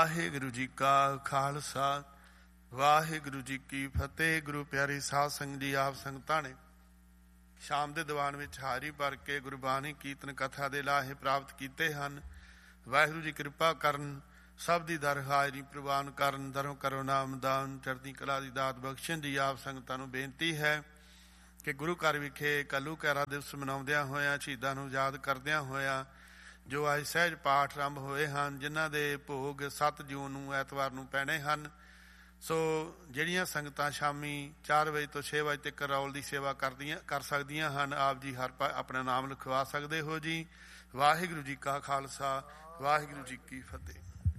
ਵਾਹਿਗੁਰੂ ਜੀ ਕਾ ਖਾਲਸਾ ਵਾਹਿਗੁਰੂ ਜੀ ਕੀ ਫਤਿਹ। ਗੁਰੂ ਪਿਆਰੀ ਸਾਧ ਸੰਗਤ ਜੀ, ਆਪ ਸੰਗਤਾਂ ਨੇ ਸ਼ਾਮ ਦੇ ਦੀਵਾਨ ਵਿੱਚ ਹਾਜ਼ਰੀ ਭਰ ਕੇ ਗੁਰਬਾਣੀ ਕੀਰਤਨ ਕਥਾ ਦੇ ਲਾਹੇ ਪ੍ਰਾਪਤ ਕੀਤੇ ਹਨ। ਵਾਹਿਗੁਰੂ ਜੀ ਕਿਰਪਾ ਕਰਨ, ਸਭ ਦੀ ਦਰ ਹਾਜ਼ਰੀ ਪ੍ਰਵਾਨ ਕਰਨ, ਦਰੋਂ ਕਰੋ ਨਾਮਦਾਨ, ਚੜ੍ਹਦੀ ਕਲਾ ਦੀ ਦਾਤ ਬਖਸ਼ਣ ਦੀ ਆਪ ਸੰਗਤਾਂ ਨੂੰ ਬੇਨਤੀ ਹੈ ਕਿ ਗੁਰੂ ਘਰ ਵਿਖੇ ਕੱਲੂ ਕੈਰਾ ਦਿਵਸ ਮਨਾਉਂਦਿਆਂ ਹੋਇਆਂ, ਸ਼ਹੀਦਾਂ ਨੂੰ ਯਾਦ ਕਰਦਿਆਂ ਹੋਇਆਂ ਜੋ ਅੱਜ ਸਹਿਜ ਪਾਠ ਆਰੰਭ ਹੋਏ ਹਨ, ਜਿਨ੍ਹਾਂ ਦੇ ਭੋਗ 7 ਜੂਨ ਨੂੰ ਐਤਵਾਰ ਨੂੰ ਪੈਣੇ ਹਨ। ਸੋ ਜਿਹੜੀਆਂ ਸੰਗਤਾਂ ਸ਼ਾਮੀ 4 ਵਜੇ ਤੋਂ 6 ਵਜੇ ਤੱਕ ਰੌਲ ਦੀ ਸੇਵਾ ਕਰ ਸਕਦੀਆਂ ਹਨ, ਆਪ ਜੀ ਹਰ ਆਪਣਾ ਨਾਮ ਲਿਖਵਾ ਸਕਦੇ ਹੋ ਜੀ। ਵਾਹਿਗੁਰੂ ਜੀ ਕਾ ਖਾਲਸਾ ਵਾਹਿਗੁਰੂ ਜੀ ਕੀ ਫਤਿਹ।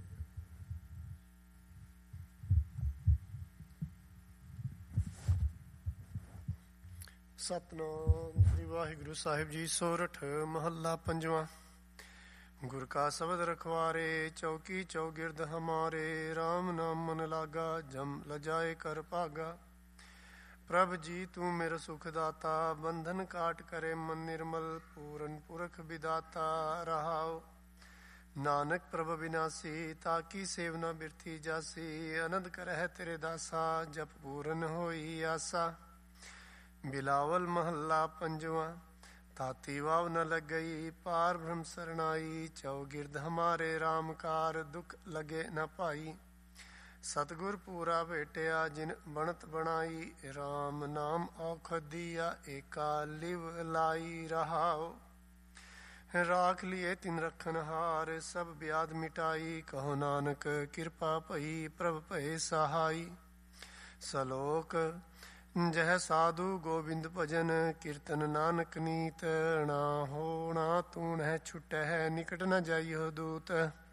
ਸਤਿਨਾਮ ਸ੍ਰੀ ਵਾਹਿਗੁਰੂ ਸਾਹਿਬ ਜੀ। ਸੋਰਠ ਮਹੱਲਾ ਪੰਜਵਾਂ। ਗੁਰ ਕਾ ਸ਼ਬਦ ਰਖਵਾਰੇ, ਚੌਕੀ ਚੌਗਿਰਦ ਹਮਾਰੇ, ਰਾਮ ਨਾਮ ਮਨ ਲਾਗਾ, ਜਮ ਲਜਾਏ ਕਰ ਭਾਗਾ। ਪ੍ਰਭ ਜੀ ਤੂੰ ਮੇਰਾ ਸੁਖ ਦਾਤਾ, ਬੰਧਨ ਕਾਟ ਕਰੇ ਮਨ ਨਿਰਮਲ, ਪੂਰਨ ਪੁਰਖ ਵਿਦਾਤਾ ਰਹਾਓ। ਨਾਨਕ ਪ੍ਰਭ ਵਿਨਾਸੀ, ਤਾਕੀ ਸੇਵਨਾ ਬਿਰਥੀ ਜਾਸੀ, ਅਨੰਦ ਕਰਹਿ ਤੇਰੇ ਦਾਸਾ, ਜਪ ਪੂਰਨ ਹੋਈ ਆਸਾ। ਬਿਲਾਵਲ ਮਹੱਲਾ ਪੰਜਵਾਂ। ਤਾਤੀ ਵਾਵ ਨ ਲੱਗਈ, ਪਾਰ ਬ੍ਰਹਮ ਸਰਣਾਈ, ਚੌਗਿਰਦ ਹਮਾਰੇ ਰਾਮਕਾਰ, ਦੁਖ ਲਗੇ ਨ ਭਾਈ। ਸਤਿਗੁਰ ਪੂਰਾ ਭੇਟਿਆ, ਜਿਨ ਬਣਤ ਬਣਾਈ, ਰਾਮ ਨਾਮ ਔਖਦੀਆ, ਏਕਾ ਲਿਵ ਲਾਈ ਰਹਾਓ। ਰਾਖ ਲਿਏ ਤਿਨ ਰਖਨ ਹਾਰ, ਸਭ ਬਿਆਦ ਮਿਟਾਈ, ਕਹੋ ਨਾਨਕ ਕਿਰਪਾ ਭਈ, ਪ੍ਰਭ ਭਏ ਸਹਾਈ। ਸਲੋਕ। ਜਹ ਸਾਧੂ ਗੋਬਿੰਦ ਭਜਨ, ਕੀਰਤਨ ਨਾਨਕ ਨੀਤ, ਨਾ ਹੋਣਾ ਤੂੰ ਨਹਿ ਛੁਟਹਿ, ਨਿਕਟ ਨ ਜਾਈਓ ਦੂਤ।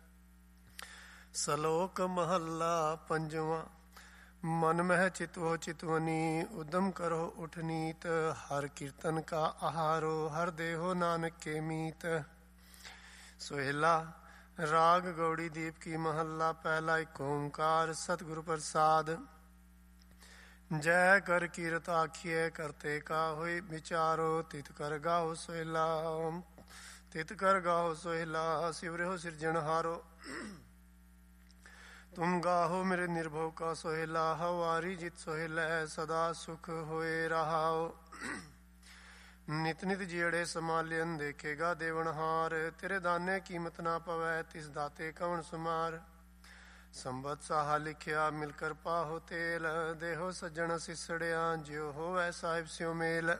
ਸਲੋਕ ਮਹੱਲਾ ਪੰਜਵਾਂ। ਮਨ ਮਹਿ ਚਿਤਵੋ ਚਿਤਵਨੀ, ਉਦਮ ਕਰੋ ਉਠ ਨੀਤ, ਹਰ ਕੀਰਤਨ ਕਾ ਆਹਾਰੋ, ਹਰ ਦੇਹੋ ਨਾਨਕ ਕੇ ਮੀਤ। ਸੋਹਿਲਾ। ਰਾਗ ਗੌੜੀ ਦੀਪ ਕੀ ਮਹੱਲਾ ਪਹਿਲਾ। ਏਕ ਓੰਕਾਰ ਸਤਿਗੁਰ ਪ੍ਰਸਾਦ। ਜੈ ਕਰ ਕੀਰਤ ਆਖੀਐ, ਕਰਤੇ ਕਾ ਹੋਇ ਵਿਚਾਰੋ, ਤਿਤ ਕਰ ਗਾਓ ਸੋਹਿਲਾ, ਤਿਤ ਕਰ ਗਾਓ ਸੋਹਿਲਾ। ਸਿਵਰਿਓ ਸਿਰਜਣਹਾਰੋ, ਤੁਮ ਗਾਹੋ ਮੇਰੇ ਨਿਰਭਉ ਕਾ ਸੋਹਿਲਾ, ਹਵਾਰੀ ਜਿਤ ਸੋਹਿਲੈ, ਸਦਾ ਸੁਖ ਹੋਏ ਰਹਾਓ। ਨਿਤ ਨਿਤ ਜਿਹੜੇ ਸਮਾਲਿਅਨ, ਦੇਖੇਗਾ ਦੇਵਨਹਾਰ, ਤੇਰੇ ਦਾਨੇ ਕੀਮਤ ਨਾ ਪਵੈ, ਤਿਸ ਦਾਤੇ ਕਵਣ ਸੁਮਾਰ। ਸੰਬਤ ਸਾਹਾ ਲਿਖਿਆ, ਮਿਲ ਕਰ ਪਾਹੋ ਤੇਲ, ਦੇਹੋ ਸੱਜਣ ਸਿਸੜਿਆ, ਜਿਉ ਹੋਵੈ ਸਾਹਿਬ ਸਿਉ ਮੇਲ।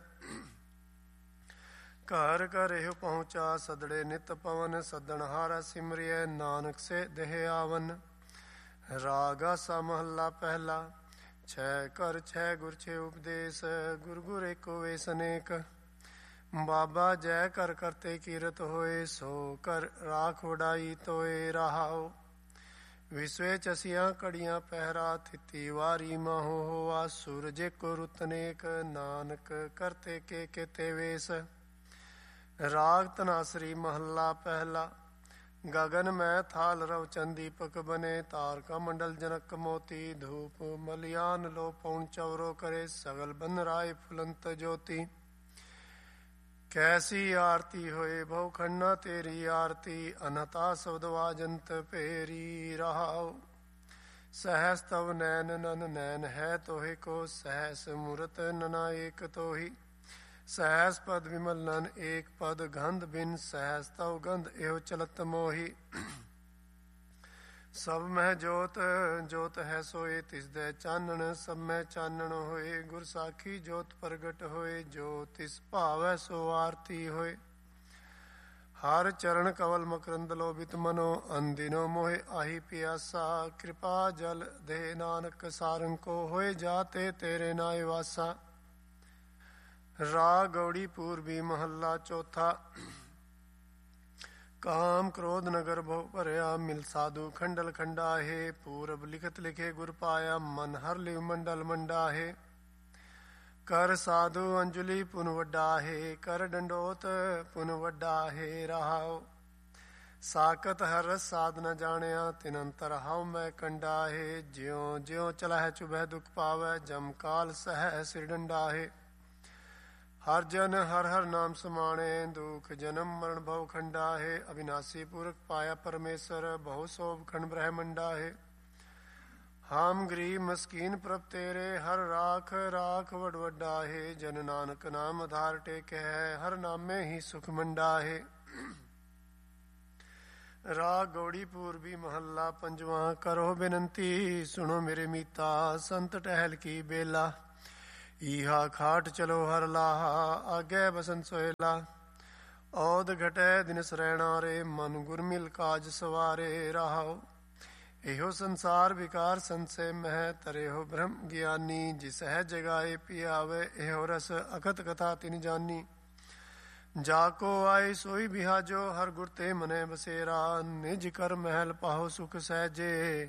ਘਰ ਘਰ ਇਹੋ ਪਹੁੰਚਾ, ਸਦੜੇ ਨਿਤ ਪਵਨ, ਸੱਦਣਹਾਰਾ ਸਿਮਰਿਐ, ਨਾਨਕ ਸੇ ਦੇਹ ਆਵਨ। ਰਾਗ ਆਸਾ ਮਹੱਲਾ ਪਹਿਲਾ। ਛੈ ਘਰ ਛੈ ਗੁਰ ਛੇ ਉਪਦੇਸ਼, ਗੁਰ ਗੁਰ ਏਕੋ ਵੇਸ ਅਨੇਕ। ਬਾਬਾ ਜੈ ਕਰ ਕਰਤੇ ਕੀਰਤ ਹੋਏ, ਸੋ ਕਰ ਰਾਖ ਵਡਾਈ ਤੋਏ ਰਹਾਓ। ਵਿਸਵੇ ਚਸੀਆਂ ਕੜੀਆਂ ਪਹਿਰਾ, ਥਿਤੀ ਵਾਰੀ ਮਾਹੋ ਹੋਆ, ਸੂਰਜ ਏਕੋ ਰੁੱਤ ਅਨੇਕ, ਨਾਨਕ ਕਰਤੇ ਕੇ ਕੇਤੇ ਵੇਸ। ਰਾਗ ਧਨਾਸਰੀ ਮਹੱਲਾ ਪਹਿਲਾ। ਗਗਨ ਮੈਂ ਥਾਲ ਰਵ ਚੰਦ ਦੀਪਕ ਬਨੇ, ਤਾਰਕਾ ਮੰਡਲ ਜਨਕ ਮੋਤੀ, ਧੂਪ ਮਲਿਆਨ ਲੋ ਪਉਣ ਚਵਰੋ ਕਰੇ, ਸਗਲ ਬਨ ਰਾਏ ਫੁਲੰਤ ਜੋਤੀ। ਕੈਸੀ ਆਰਤੀ ਹੋਏ ਬਹੁ ਖੰਨਾ, ਤੇਰੀ ਆਰਤੀ ਅਨਹਤਾ ਸ਼ਬਦ ਵਾਜੰਤ ਭੇਰੀ ਰਹਾਓ। ਸਹਸ ਤਵ ਨੈਨ ਨਨ ਨੈਨ ਹੈ ਤੋਹਿ ਕੋ, ਸਹਸ ਮੂਰਤ ਨਨਾ ਏਕ ਤੋਹੀ। ਸਹਸ ਪਦ ਵਿਮਲ ਨਨ ਏਕ ਪਦ, ਗੰਧ ਬਿਨ ਸਹਸ ਤਵ ਗੰਧ ਇਹੋ ਚਲਤ ਮੋਹੀ। ਸਭ ਮਹਿ ਜੋਤ ਜੋਤ ਹੈ ਸੋਏ, ਤਿਸਦੈ ਚਾਨਣ ਸਭ ਮਹਿ ਚਾਨਣ ਹੋਏ। ਗੁਰ ਸਾਖੀ ਜੋਤ ਪ੍ਰਗਟ ਹੋਏ, ਜੋ ਤਿਸ ਭਾਵੈ ਸੋ ਆਰਤੀ ਹੋਏ। ਹਰ ਚਰਨ ਕਵਲ ਮਕਰੰਦ ਲੋਭਿਤ ਮਨੋ, ਅੰਦਿਨੋ ਮੋਹਿ ਆਹੀ ਪਿਆਸਾ। ਕਿਰਪਾ ਜਲ ਦੇ ਨਾਨਕ ਸਾਰੰਗ ਕੋ, ਹੋਏ ਜਾਤੇ ਤੇਰੇ ਨਾਇ ਵਾਸਾ। ਰਾਗ ਗੌੜੀ ਪੂਰਬੀ ਮਹੱਲਾ ਚੌਥਾ। ਕਾਮ ਕ੍ਰੋਧ ਨਗਰ ਬਹੁ ਭਰਿਆ, ਮਿਲ ਸਾਧੂ ਖੰਡਲ ਖੰਡਾਹੇ। ਪੂਰਬ ਲਿਖਤ ਲਿਖੇ ਗੁਰ ਪਾਇਆ, ਮਨ ਹਰ ਲਿਵ ਮੰਡਲ ਮੰਡਾਹੇ। ਕਰ ਸਾਧੂ ਅੰਜਲੀ ਪੁਨ ਵੱਡਾਹੇ, ਕਰ ਡੰਡੋਤ ਪੁਨ ਵੱਡਾਹੇ ਰਹਾਓ। ਸਾਕਤ ਹਰ ਰਸ ਸਾਧ ਨ ਜਾਣਿਆ, ਤਿਨ ਅੰਤਰ ਹਉ ਮੈਂ ਕੰਡਾਹੇ। ਜਿਉ ਜਿਉ ਚਲਹਿ ਚੁਭੈ ਦੁਖ ਪਾਵੈ, ਜਮ ਕਾਲ ਸਹਿ ਸਿਰ ਡੰਡਾਹੇ। ਹਰ ਜਨ ਹਰ ਹਰ ਨਾਮ ਸਮਾਣੇ, ਦੁਖ ਜਨਮ ਮਰਨ ਭਉ ਖੰਡਾ ਹੈ। ਅਬਿਨਾਸੀ ਪੁਰਖ ਪਾਇਆ ਪਰਮੇਸ਼ਰ, ਬਹੁ ਸੋਭ ਖੰਡ ਬ੍ਰਹਮੰਡਾ ਹੈ। ਹਾਮ ਗਰੀਬ ਮਸਕੀਨ ਪ੍ਰਭ ਤੇਰੇ, ਹਰ ਰਾਖ ਰਾਖ ਵਡ ਵੱਡਾ ਹੈ। ਜਨ ਨਾਨਕ ਨਾਮ ਆਧਾਰ ਟੇਕ ਹੈ, ਹਰ ਨਾਮੇ ਹੀ ਸੁਖ ਮੰਡਾ ਹੈ। ਰਾਗ ਗੌੜੀ ਪੂਰਬੀ ਮਹੱਲਾ ਪੰਜਵਾਂ। ਕਰੋ ਬੇਨੰਤੀ ਸੁਣੋ ਮੇਰੇ ਮੀਤਾ, ਸੰਤ ਟਹਿਲ ਕੀ ਬੇਲਾ। ਈਹਾ ਖਾਟ ਚਲੋ ਹਰ ਲਾਹਾ, ਆਗੇ ਬਸੰਤ ਸੋਇਲਾ। ਔਦ ਘਟੈ ਦਿਨ ਸਰੈਣਾ ਰੇ, ਮਨ ਗੁਰ ਮਿਲ ਕਾਜ ਸਵਾਰੇ ਰਾਹੋ। ਇਹੋ ਸੰਸਾਰ ਵਿਕਾਰ ਸੰਸੇ ਮਹਿ, ਤਰਿਓ ਬ੍ਰਹਮ ਗਿਆਨੀ। ਜਿਸ ਹੈ ਜਗਾਏ ਪਿਆਵੇ, ਇਹੋ ਰਸ ਅਕਤ ਕਥਾ ਤਿਨ ਜਾਨੀ। ਜਾ ਕੋ ਆਏ ਸੋਈ ਬਿਹਾਜੋ, ਹਰ ਗੁਰ ਤੇ ਮਨੈ ਬਸੇਰਾ। ਨਿਜ ਕਰ ਮਹਿਲ ਪਾਹੋ ਸੁਖ ਸਹਿਜੇ,